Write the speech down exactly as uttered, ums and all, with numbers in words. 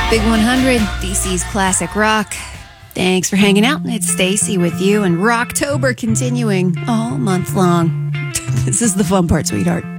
Big one hundred, D C's classic rock. Thanks for hanging out. It's Stacy with you, and Rocktober continuing all month long. This is the fun part, sweetheart.